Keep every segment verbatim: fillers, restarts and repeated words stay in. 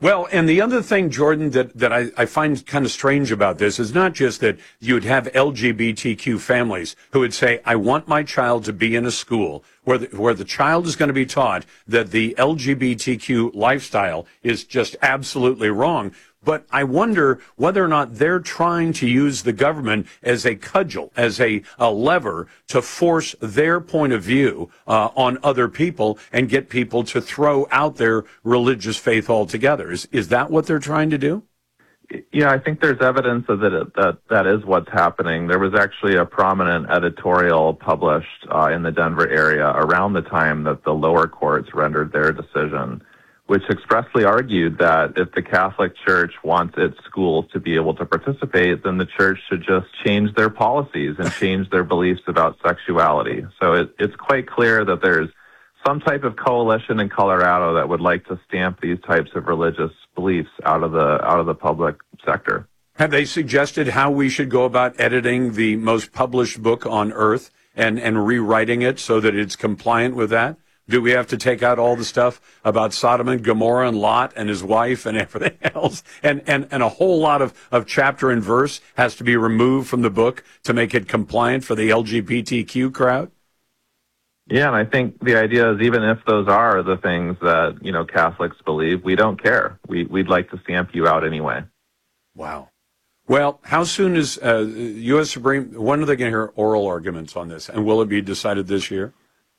Well, and the other thing, Jordan, that, that I, I find kind of strange about this is not just that you would have L G B T Q families who would say, I want my child to be in a school where the, where the child is going to be taught that the L G B T Q lifestyle is just absolutely wrong. But I wonder whether or not they're trying to use the government as a cudgel, as a, a lever to force their point of view uh, on other people and get people to throw out their religious faith altogether. Is, is that what they're trying to do? Yeah, I think there's evidence of that, that that is what's happening. There was actually a prominent editorial published uh, in the Denver area around the time that the lower courts rendered their decision, which expressly argued that if the Catholic Church wants its schools to be able to participate, then the church should just change their policies and change their beliefs about sexuality. So it, it's quite clear that there's some type of coalition in Colorado that would like to stamp these types of religious beliefs out of the out of the public sector. Have they suggested how we should go about editing the most published book on earth and, and rewriting it so that it's compliant with that? Do we have to take out all the stuff about Sodom and Gomorrah and Lot and his wife and everything else? And, and, and a whole lot of, of chapter and verse has to be removed from the book to make it compliant for the L G B T Q crowd? Yeah, and I think the idea is even if those are the things that, you know, Catholics believe, we don't care. We, we'd like to stamp you out anyway. Wow. Well, how soon is uh, U S Supreme, when are they going to hear oral arguments on this? And will it be decided this year?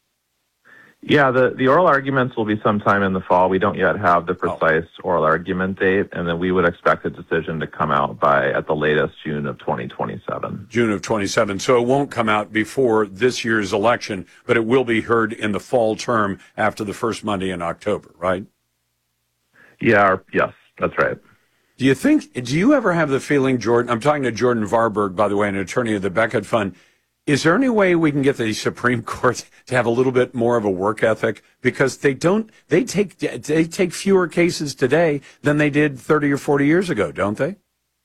Yeah, the, the oral arguments will be sometime in the fall. We don't yet have the precise oh. oral argument date, and then we would expect a decision to come out by, at the latest, June of twenty twenty-seven. June of twenty-seven. So it won't come out before this year's election, but it will be heard in the fall term after the first Monday in October, right? Yeah, yes, that's right. Do you think, do you ever have the feeling, Jordan, I'm talking to Jordan Varburg, by the way, an attorney of the Becket Fund, is there any way we can get the Supreme Court to have a little bit more of a work ethic? Because they don't, they take, they take fewer cases today than they did thirty or forty years ago, don't they?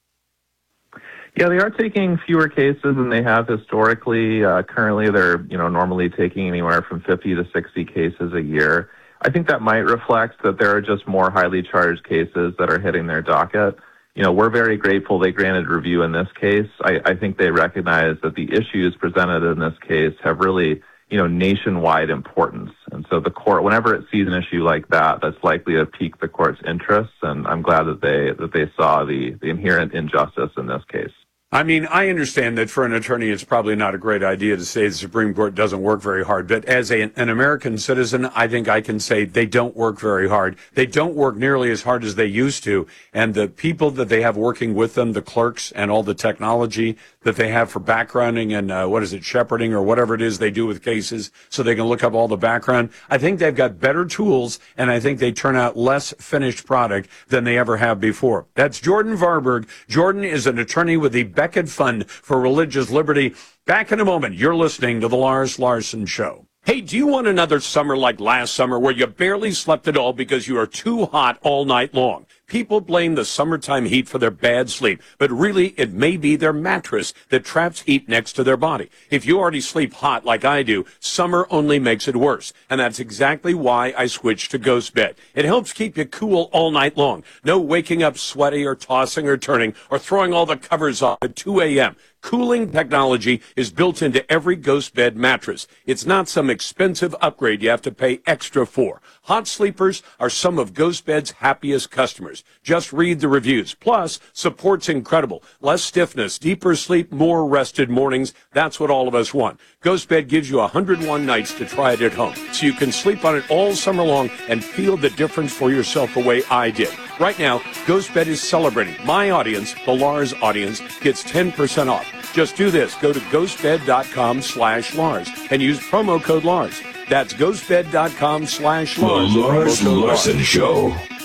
Yeah, they are taking fewer cases than they have historically. Uh, currently, they're, you know, normally taking anywhere from fifty to sixty cases a year. I think that might reflect that there are just more highly charged cases that are hitting their docket. You know, we're very grateful they granted review in this case. I, I think they recognize that the issues presented in this case have really, you know, nationwide importance. And so the court, whenever it sees an issue like that, that's likely to pique the court's interest. And I'm glad that they that they saw the, the inherent injustice in this case. I mean, I understand that for an attorney, it's probably not a great idea to say the Supreme Court doesn't work very hard. But as a, an American citizen, I think I can say they don't work very hard. They don't work nearly as hard as they used to. And the people that they have working with them, the clerks and all the technology that they have for backgrounding and, uh, what is it, shepherding or whatever it is they do with cases so they can look up all the background. I think they've got better tools, and I think they turn out less finished product than they ever have before. That's Jordan Varburg. Jordan is an attorney with the Becket Fund for Religious Liberty. Back in a moment. You're listening to The Lars Larson Show. Hey, do you want another summer like last summer where you barely slept at all because you are too hot all night long? People blame the summertime heat for their bad sleep, but really it may be their mattress that traps heat next to their body. If you already sleep hot like I do, summer only makes it worse. And that's exactly why I switched to Ghost Bed. It helps keep you cool all night long. No waking up sweaty or tossing or turning or throwing all the covers off at two a.m. Cooling technology is built into every Ghost Bed mattress. It's not some expensive upgrade you have to pay extra for. Hot sleepers are some of Ghost Bed's happiest customers. Just read the reviews. Plus, support's incredible. Less stiffness, deeper sleep, more rested mornings. That's what all of us want. Ghost Bed gives you one hundred one nights to try it at home, so you can sleep on it all summer long and feel the difference for yourself the way I did. Right now, Ghost Bed is celebrating. My audience, the Lars audience, gets ten percent off. Just do this. Go to ghostbed.com slash Lars and use promo code Lars. That's ghostbed.com slash Lars. The Lars Larson Show.